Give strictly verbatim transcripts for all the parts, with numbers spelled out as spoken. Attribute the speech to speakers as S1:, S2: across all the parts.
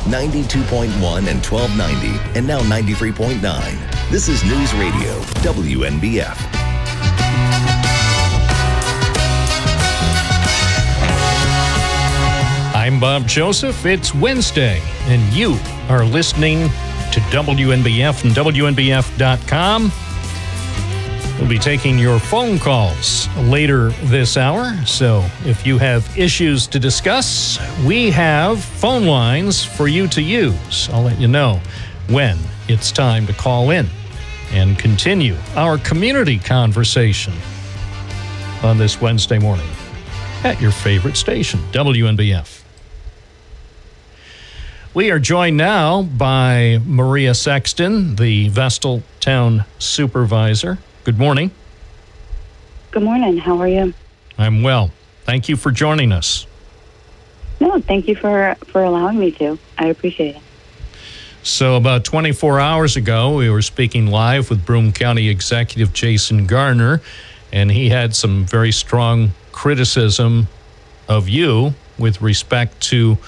S1: ninety-two point one and twelve ninety, and now ninety-three point nine. This is News Radio, W N B F.
S2: I'm Bob Joseph. It's Wednesday, and you are listening to W N B F and W N B F dot com. We'll be taking your phone calls later this hour, so if you have issues to discuss, we have phone lines for you to use. I'll let you know when it's time to call in and continue our community conversation on this Wednesday morning at your favorite station, W N B F. We are joined now by Maria Sexton, the Vestal Town Supervisor. Good morning.
S3: Good morning. How are you?
S2: I'm well. Thank you for joining us.
S3: No, thank you for, for allowing me to. I appreciate it.
S2: So about twenty-four hours ago, we were speaking live with Broome County Executive Jason Garner, and he had some very strong criticism of you with respect to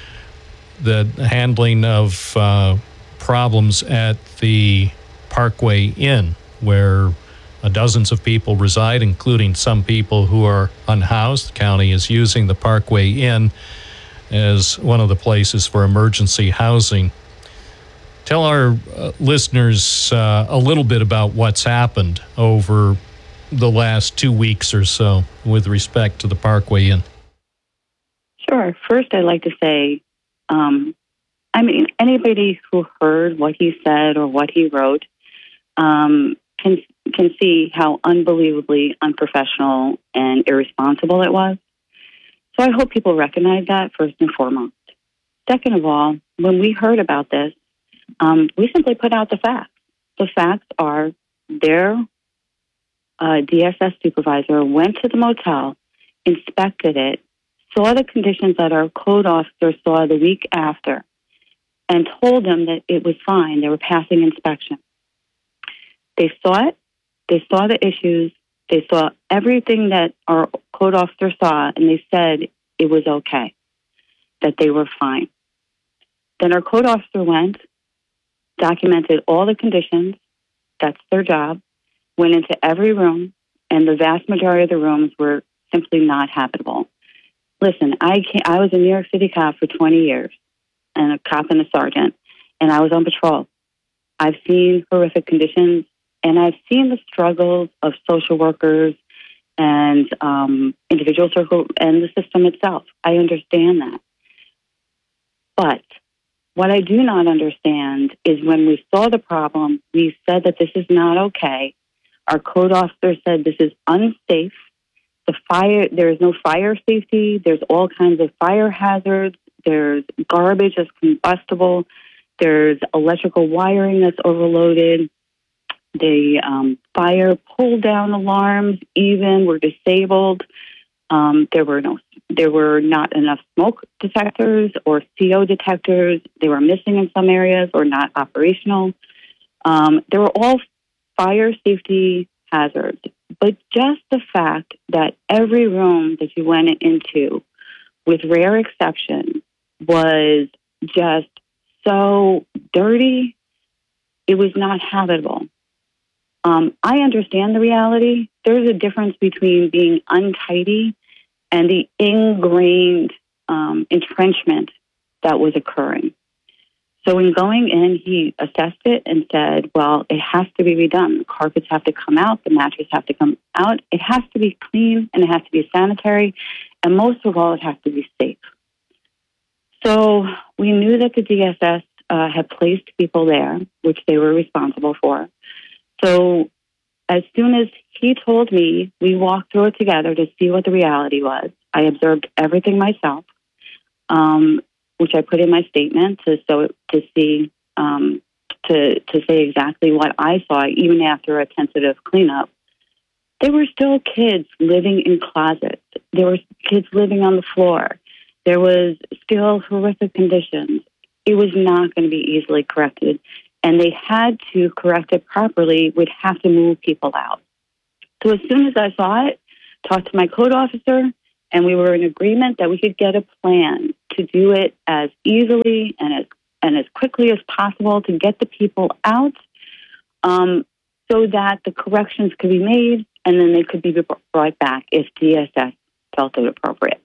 S2: the handling of uh, problems at the Parkway Inn, where uh, dozens of people reside, including some people who are unhoused. The county is using the Parkway Inn as one of the places for emergency housing. Tell our uh, listeners uh, a little bit about what's happened over the last two weeks or so with respect to the Parkway Inn.
S3: Sure. First, I'd like to say, um, I mean, anybody who heard what he said or what he wrote um, can can see how unbelievably unprofessional and irresponsible it was. So I hope people recognize that first and foremost. Second of all, when we heard about this, um, we simply put out the facts. The facts are their uh, D S S supervisor went to the motel, inspected it, saw the conditions that our code officer saw the week after, and told them that it was fine. They were passing inspection. They saw it. They saw the issues. They saw everything that our code officer saw, and they said it was okay, that they were fine. Then our code officer went, documented all the conditions. That's their job. Went into every room, and the vast majority of the rooms were simply not habitable. Listen, I can't, I was a New York City cop for twenty years, and a cop and a sergeant, and I was on patrol. I've seen horrific conditions, and I've seen the struggles of social workers and um, individual circle and the system itself. I understand that. But what I do not understand is when we saw the problem, we said that this is not okay. Our code officer said this is unsafe. The fire, there is no fire safety. There's all kinds of fire hazards. There's garbage that's combustible. There's electrical wiring that's overloaded. The um, fire pull-down alarms even were disabled. Um, there were no, there were not enough smoke detectors or C O detectors. They were missing in some areas or not operational. Um, they were all fire safety hazards. But just the fact that every room that you went into, with rare exception, was just so dirty, it was not habitable. Um, I understand the reality. There's a difference between being untidy and the ingrained um, entrenchment that was occurring. So in going in, he assessed it and said, well, it has to be redone. The carpets have to come out. The mattresses have to come out. It has to be clean, and it has to be sanitary. And most of all, it has to be safe. So we knew that the D S S uh, had placed people there, which they were responsible for. So as soon as he told me, we walked through it together to see what the reality was. I observed everything myself, um, which I put in my statement to so to see um, to to say exactly what I saw, even after a tentative cleanup. There were still kids living in closets. There were kids living on the floor. There was still horrific conditions. It was not going to be easily corrected. And they had to correct it properly, would have to move people out. So as soon as I saw it, talked to my code officer, and we were in agreement that we could get a plan to do it as easily and as and as quickly as possible to get the people out, um, so that the corrections could be made and then they could be brought back if D S S felt it appropriate.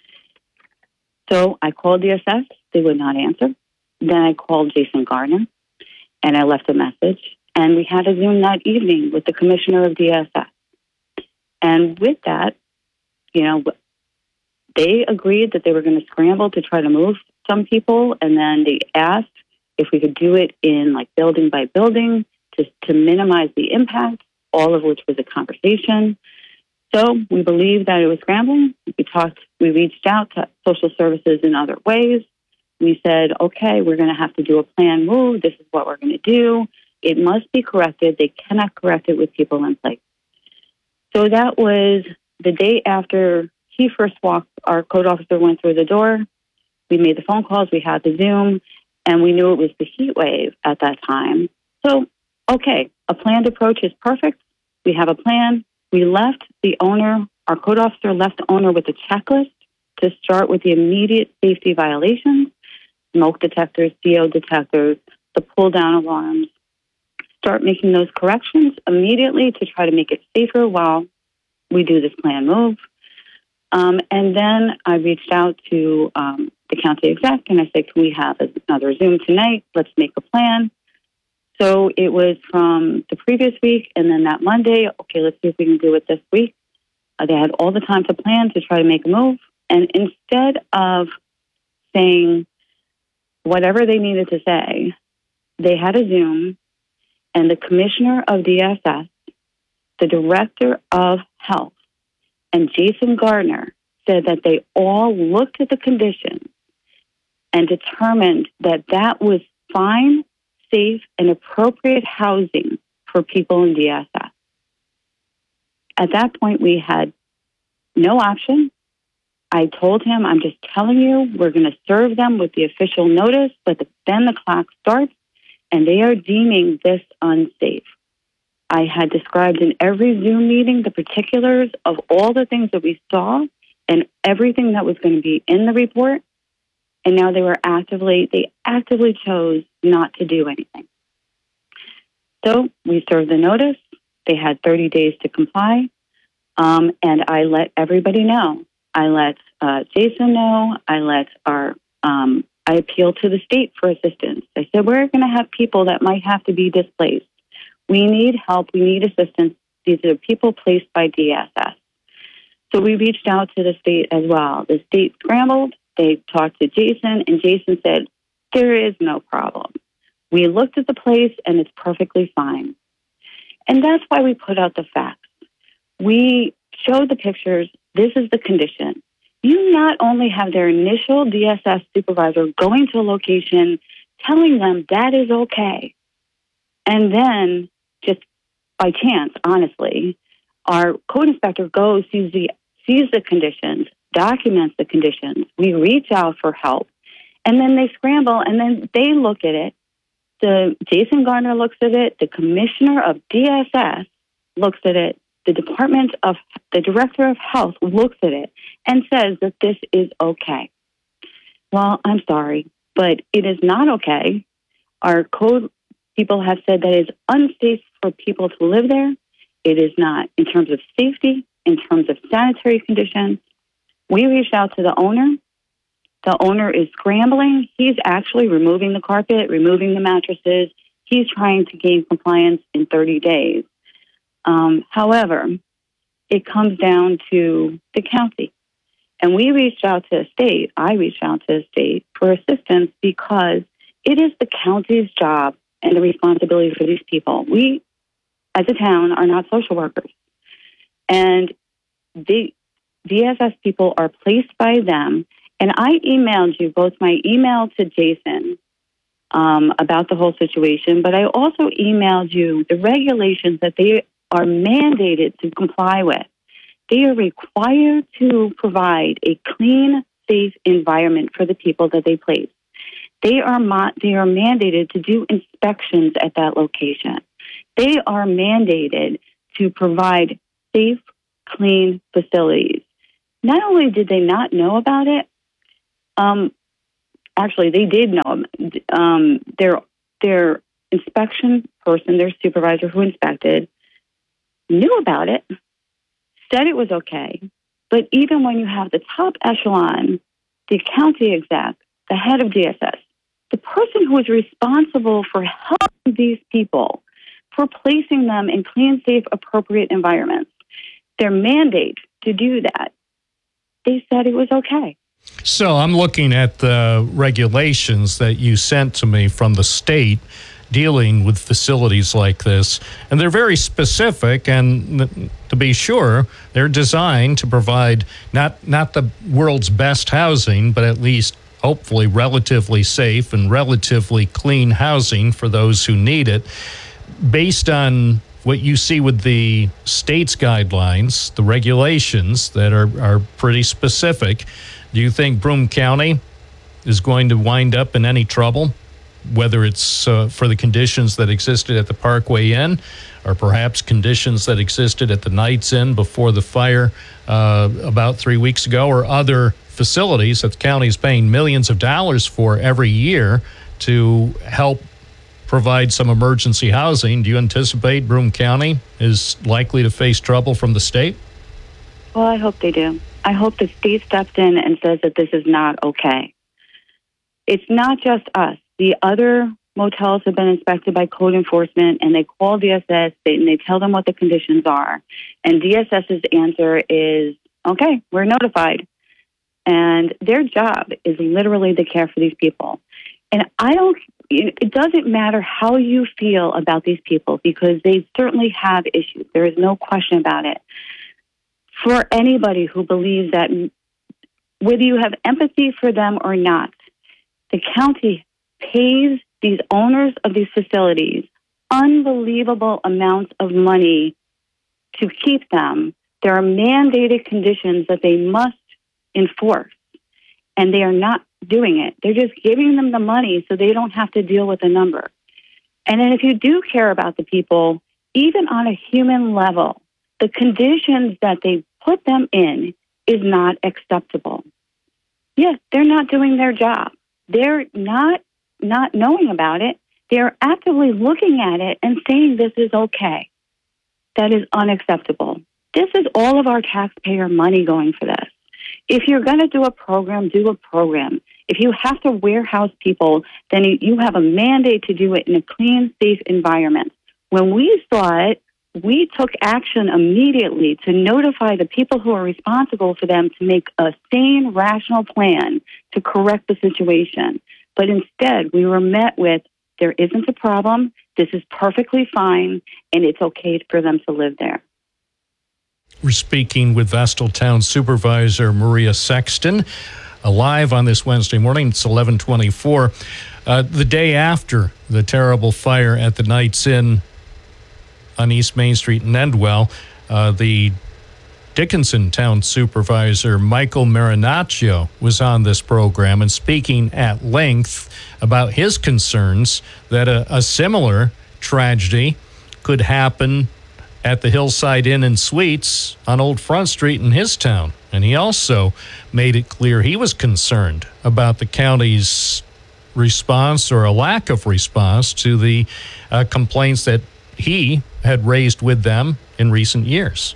S3: So I called D S S. They would not answer. Then I called Jason Gardner, and I left a message. And we had a Zoom that evening with the commissioner of D S S. And with that, you know, they agreed that they were going to scramble to try to move some people. And then they asked if we could do it in like building by building to, to minimize the impact, all of which was a conversation. So we believed that it was scrambling. We talked, we reached out to social services in other ways. We said, okay, we're going to have to do a planned move. This is what we're going to do. It must be corrected. They cannot correct it with people in place. So that was the day after he first walked, our code officer went through the door. We made the phone calls. We had the Zoom, and we knew it was the heat wave at that time. So, okay, a planned approach is perfect. We have a plan. We left the owner, our code officer left the owner with a checklist to start with the immediate safety violations, smoke detectors, C O detectors, the pull-down alarms. Start making those corrections immediately to try to make it safer while we do this planned move. Um, and then I reached out to um, the county exec, and I said, can we have another Zoom tonight? Let's make a plan. So it was from the previous week, and then that Monday, okay, let's see if we can do it this week. Uh, they had all the time to plan to try to make a move. And instead of saying whatever they needed to say, they had a Zoom, and the commissioner of D S S, the director of health, and Jason Gardner said that they all looked at the conditions and determined that that was fine, safe, and appropriate housing for people in D S S. At that point, we had no option. I told him, I'm just telling you, we're going to serve them with the official notice, but then the clock starts, and they are deeming this unsafe. I had described in every Zoom meeting the particulars of all the things that we saw and everything that was going to be in the report. And now they were actively, they actively chose not to do anything. So we served the notice. They had thirty days to comply. Um, and I let everybody know. I let uh, Jason know. I let our, um, I appealed to the state for assistance. I said, we're going to have people that might have to be displaced. We need help. We need assistance. These are people placed by D S S. So we reached out to the state as well. The state scrambled. They talked to Jason, and Jason said, there is no problem. We looked at the place, and it's perfectly fine. And that's why we put out the facts. We showed the pictures. This is the condition. You not only have their initial D S S supervisor going to a location, telling them that is okay, and then just by chance, honestly, our code inspector goes, sees the, sees the conditions, documents the conditions. We reach out for help, and then they scramble, and then they look at it. The Jason Gardner looks at it. The commissioner of D S S looks at it. The department of the director of health looks at it and says that this is okay. Well, I'm sorry, but it is not okay. Our code people have said that it is unsafe for people to live there. It is not in terms of safety, in terms of sanitary conditions. We reached out to the owner. The owner is scrambling. He's actually removing the carpet, removing the mattresses. He's trying to gain compliance in thirty days. Um, however, it comes down to the county. And we reached out to the state. I reached out to the state for assistance because it is the county's job and the responsibility for these people. We, as a town, are not social workers. And the D S S people are placed by them. And I emailed you both my email to Jason um, about the whole situation, but I also emailed you the regulations that they are mandated to comply with. They are required to provide a clean, safe environment for the people that they place. They are mo- they are mandated to do inspections at that location. They are mandated to provide safe, clean facilities. Not only did they not know about it, um, actually, they did know him. Um, their, their inspection person, their supervisor who inspected, knew about it, said it was okay. But even when you have the top echelon, the county exec, the head of D S S, the person who is responsible for helping these people, for placing them in clean, safe, appropriate environments, their mandate to do that, they said it was okay.
S2: So I'm looking at the regulations that you sent to me from the state dealing with facilities like this, and they're very specific, and to be sure, they're designed to provide not not the world's best housing, but at least hopefully relatively safe and relatively clean housing for those who need it. Based on what you see with the state's guidelines, the regulations that are, are pretty specific, do you think Broome County is going to wind up in any trouble, whether it's uh, for the conditions that existed at the Parkway Inn or perhaps conditions that existed at the Knights Inn before the fire uh, about three weeks ago, or other facilities that the county is paying millions of dollars for every year to help provide some emergency housing? Do you anticipate Broome County is likely to face trouble from the state?
S3: Well, I hope they do. I hope the state steps in and says that this is not okay. It's not just us. The other motels have been inspected by code enforcement, and they call D S S and they tell them what the conditions are. And DSS's answer is, okay, we're notified. And their job is literally to care for these people. And I don't, it doesn't matter how you feel about these people, because they certainly have issues. There is no question about it. For anybody who believes that, whether you have empathy for them or not, the county pays these owners of these facilities unbelievable amounts of money to keep them. There are mandated conditions that they must enforce, and they are not doing it. They're just giving them the money so they don't have to deal with the number. And then if you do care about the people, even on a human level, the conditions that they put them in is not acceptable. Yes, they're not doing their job. They're not not knowing about it. They're actively looking at it and saying this is okay. That is unacceptable. This is all of our taxpayer money going for this. If you're going to do a program, do a program. If you have to warehouse people, then you have a mandate to do it in a clean, safe environment. When we saw it, we took action immediately to notify the people who are responsible for them to make a sane, rational plan to correct the situation. But instead, we were met with, there isn't a problem, this is perfectly fine, and it's okay for them to live there.
S2: We're speaking with Vestal Town Supervisor Maria Sexton, uh, live on this Wednesday morning. It's eleven twenty-four. Uh, the day after the terrible fire at the Knights Inn on East Main Street in Endwell, uh, the Dickinson Town Supervisor Michael Marinaccio was on this program and speaking at length about his concerns that a, a similar tragedy could happen at the Hillside Inn and Suites on Old Front Street in his town. And he also made it clear he was concerned about the county's response or a lack of response to the uh, complaints that he had raised with them in recent years.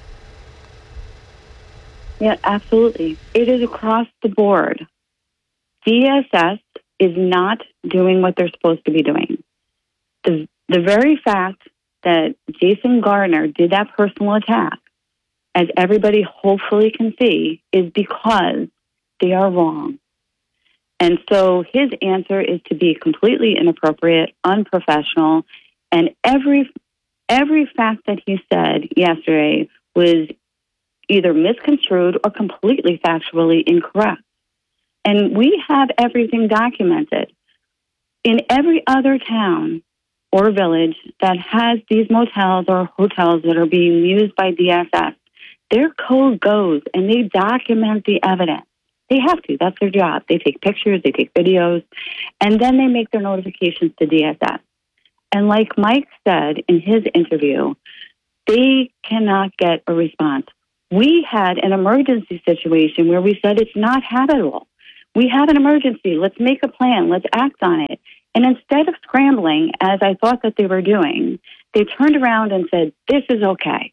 S3: Yeah, absolutely. It is across the board. D S S is not doing what they're supposed to be doing. The, the very fact that Jason Garner did that personal attack, as everybody hopefully can see, is because they are wrong. And so his answer is to be completely inappropriate, unprofessional, and every every fact that he said yesterday was either misconstrued or completely factually incorrect. And we have everything documented. In every other town or village that has these motels or hotels that are being used by D S S, their code goes and they document the evidence. They have to. That's their job. They take pictures, they take videos, and then they make their notifications to D S S. And like Mike said in his interview, they cannot get a response. We had an emergency situation where we said it's not habitable. we have an emergency. Let's make a plan. Let's act on it. And instead of scrambling, as I thought that they were doing, they turned around and said, this is okay.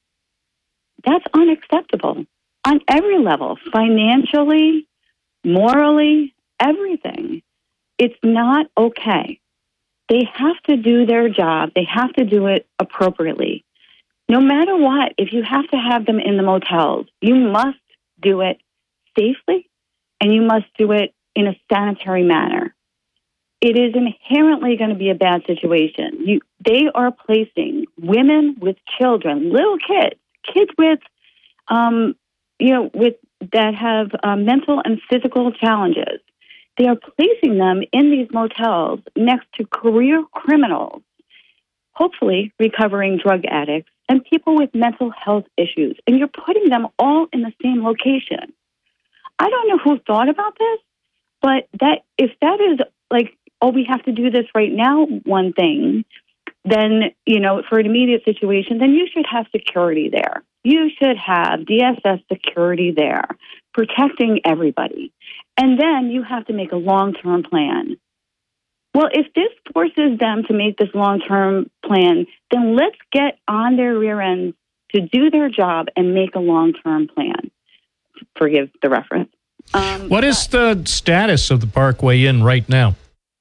S3: That's unacceptable on every level, financially, morally, everything. It's not okay. They have to do their job. They have to do it appropriately. No matter what, if you have to have them in the motels, you must do it safely and you must do it in a sanitary manner. It is inherently going to be a bad situation. You, they are placing women with children, little kids, kids with, um, you know, with that have uh, mental and physical challenges. They are placing them in these motels next to career criminals, hopefully recovering drug addicts, and people with mental health issues. And you're putting them all in the same location. I don't know who thought about this, but that if that is like, oh, we have to do this right now, one thing, then, you know, for an immediate situation, then you should have security there. You should have D S S security there, protecting everybody. And then you have to make a long-term plan. Well, if this forces them to make this long-term plan, then let's get on their rear ends to do their job and make a long-term plan. Forgive the reference. Um,
S2: what is the status of the Parkway Inn right now?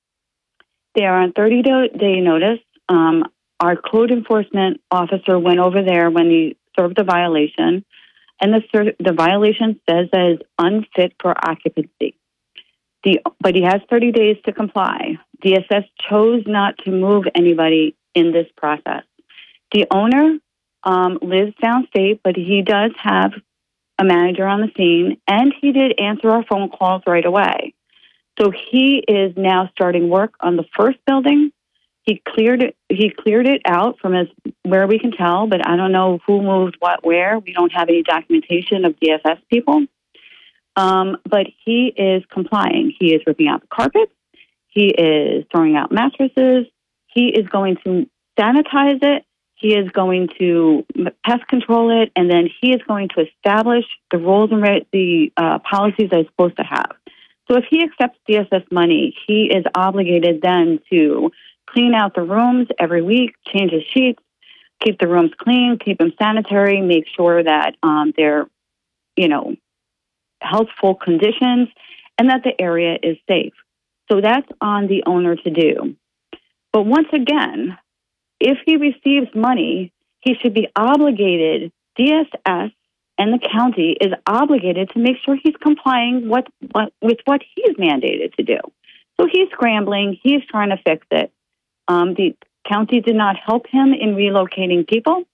S3: They are on thirty-day notice. Um, our code enforcement officer went over there when he served the violation, and the the violation says that it's unfit for occupancy. The, but he has thirty days to comply. D S S chose not to move anybody in this process. The owner um, lives downstate, but he does have a manager on the scene, and he did answer our phone calls right away. So he is now starting work on the first building. He cleared it. He cleared it out from as where we can tell, but I don't know who moved what where. We don't have any documentation of D S S people. Um, but he is complying. He is ripping out the carpets. He is throwing out mattresses. He is going to sanitize it. He is going to pest control it, and then he is going to establish the rules and re- the uh, policies that he's supposed to have. So if he accepts D S S money, he is obligated then to clean out the rooms every week, change his sheets, keep the rooms clean, keep them sanitary, make sure that um, they're, you know, healthful conditions, and that the area is safe. So that's on the owner to do. But once again, if he receives money, he should be obligated, D S S and the county is obligated to make sure he's complying what, what, with what he's mandated to do. So he's scrambling. He's trying to fix it. Um, the county did not help him in relocating people,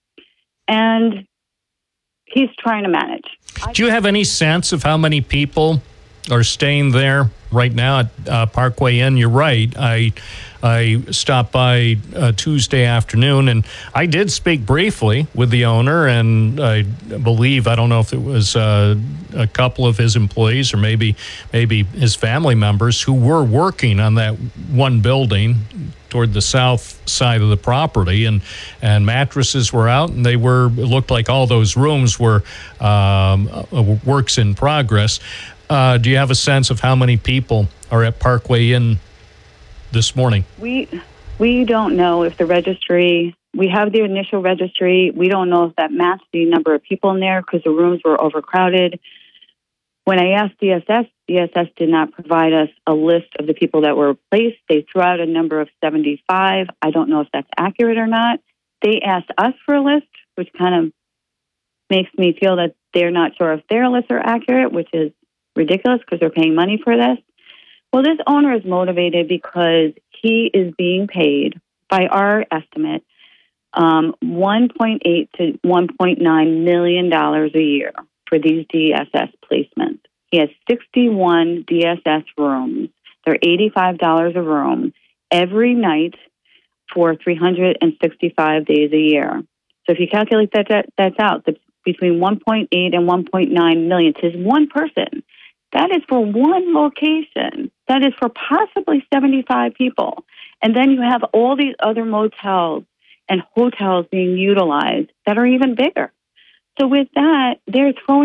S3: and he's trying to manage.
S2: Do you have any sense of how many people are staying there right now at uh, Parkway Inn? You're right. I I stopped by uh, Tuesday afternoon, and I did speak briefly with the owner, and I believe, I don't know if it was uh, a couple of his employees or maybe maybe his family members who were working on that one building toward the south side of the property, and and mattresses were out, and they were, it looked like all those rooms were um, works in progress. Uh, do you have a sense of how many people are at Parkway Inn this morning?
S3: We we don't know if the registry, we have the initial registry. We don't know if that matched the number of people in there because the rooms were overcrowded. When I asked D S S, D S S did not provide us a list of the people that were placed. They threw out a number of seventy-five. I don't know if that's accurate or not. They asked us for a list, which kind of makes me feel that they're not sure if their lists are accurate, which is ridiculous because they're paying money for this. Well, this owner is motivated because he is being paid, by our estimate, um, one point eight to one point nine million dollars a year for these D S S placements. He has sixty-one D S S rooms. They're eighty-five dollars a room every night for three hundred sixty-five days a year. So if you calculate that, that that's out, that's between one point eight and one point nine million to one person. That is for one location. That is for possibly seventy-five people. And then you have all these other motels and hotels being utilized that are even bigger. So with that, they're throwing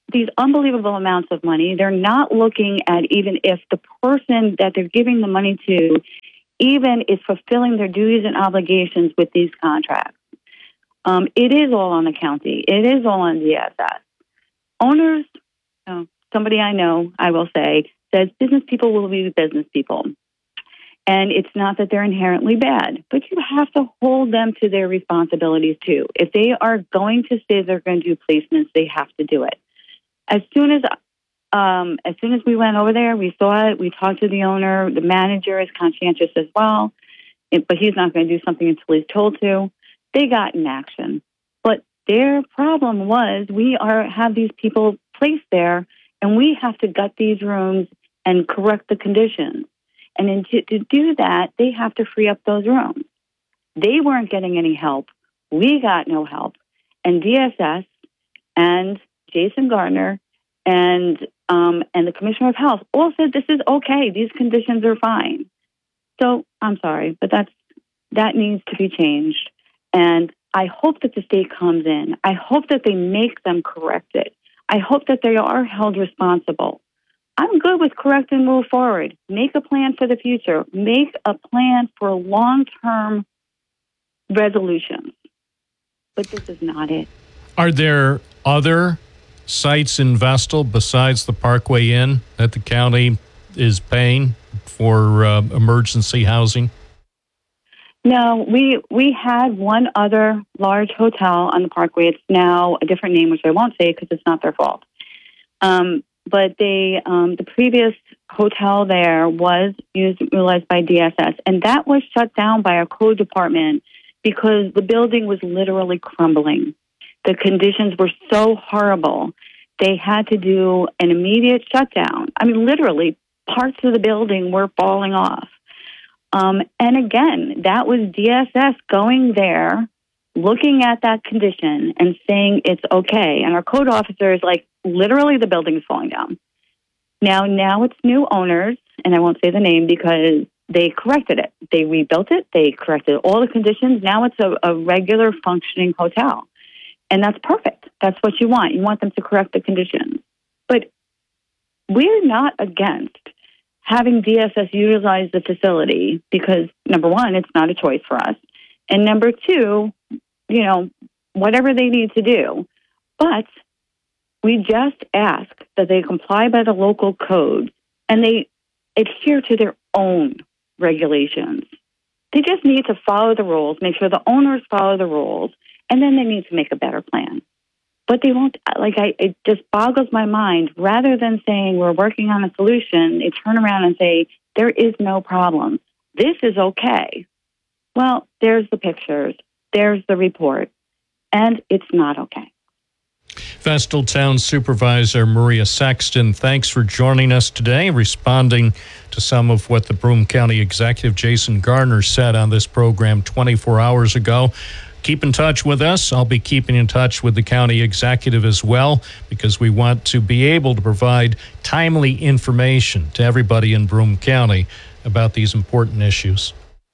S3: these unbelievable amounts of money. They're not looking at even if the person that they're giving the money to even is fulfilling their duties and obligations with these contracts. Um, it is all on the county. It is all on D S S. Owners, you know, somebody I know, I will say, says business people will be business people. And it's not that they're inherently bad, but you have to hold them to their responsibilities too. If they are going to say they're going to do placements, they have to do it. As soon as um, as soon as we went over there, we saw it. We talked to the owner. The manager is conscientious as well, it, but he's not going to do something until he's told to. They got in action. But their problem was we are have these people placed there, and we have to gut these rooms and correct the conditions. And in, to, to do that, they have to free up those rooms. They weren't getting any help. We got no help. And D S S and Jason Gardner and um, and the Commissioner of Health all said this is okay. These conditions are fine. So I'm sorry, but that's that needs to be changed. And I hope that the state comes in. I hope that they make them correct it. I hope that they are held responsible. I'm good with correct and move forward. Make a plan for the future. Make a plan for long-term resolutions. But this is not it.
S2: Are there other sites in Vestal besides the Parkway Inn that the county is paying for uh, emergency housing?
S3: No, we we had one other large hotel on the Parkway. It's now a different name, which I won't say because it's not their fault. Um, but they, um, the previous hotel there was used utilized by D S S, and that was shut down by our code department because the building was literally crumbling. The conditions were so horrible. They had to do an immediate shutdown. I mean, literally, parts of the building were falling off. Um, and again, that was D S S going there, looking at that condition and saying it's okay. And our code officer is like, literally the building is falling down. Now, now it's new owners, and I won't say the name because they corrected it. They rebuilt it. They corrected all the conditions. Now it's a, a regular functioning hotel. And that's perfect. That's what you want. You want them to correct the conditions. But we're not against having D S S utilize the facility because, number one, it's not a choice for us. And number two, you know, whatever they need to do. But we just ask that they comply by the local code and they adhere to their own regulations. They just need to follow the rules, make sure the owners follow the rules, and then they need to make a better plan. But they won't, like, I, it just boggles my mind. Rather than saying we're working on a solution, they turn around and say, there is no problem. This is okay. Well, there's the pictures. There's the report. And it's not okay.
S2: Vestal Town Supervisor Maria Sexton, thanks for joining us today, responding to some of what the Broome County Executive Jason Gardner said on this program twenty-four hours ago. Keep in touch with us. I'll be keeping in touch with the county executive as well because we want to be able to provide timely information to everybody in Broome County about these important issues.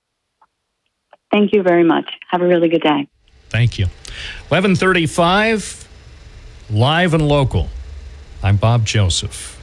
S3: Thank you very much. Have a really good day.
S2: Thank you. eleven thirty-five. Live and local. I'm Bob Joseph.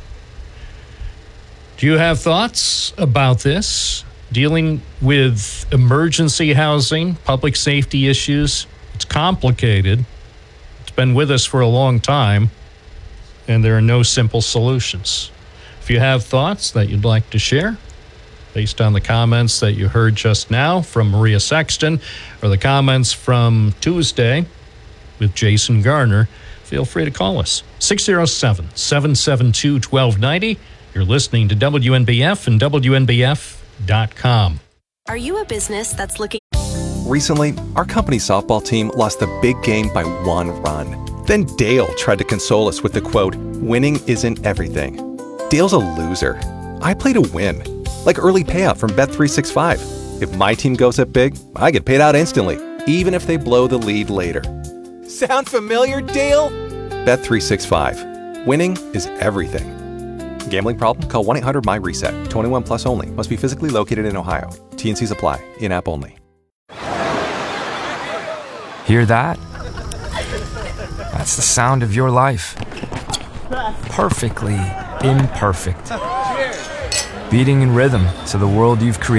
S2: Do you have thoughts about this? Dealing with emergency housing, public safety issues. It's complicated. It's been with us for a long time, and there are no simple solutions. If you have thoughts that you'd like to share, based on the comments that you heard just now from Maria Sexton, or the comments from Tuesday with Jason Gardner, feel free to call us. six oh seven, seven seven two, one two nine oh. You're listening to W N B F and W N B F dot com.
S4: Are you a business that's looking...
S5: Recently, our company's softball team lost the big game by one run. Then Dale tried to console us with the quote, "Winning isn't everything." Dale's a loser. I play to win. Like early payout from Bet three sixty-five. If my team goes up big, I get paid out instantly, even if they blow the lead later. Sound familiar, Dale? Bet three sixty-five. Winning is everything. Gambling problem? Call one eight hundred M Y reset. twenty-one plus only. Must be physically located in Ohio. T and C's apply. In-app only.
S6: Hear that? That's the sound of your life. perfectly imperfect. Beating in rhythm to the world you've created.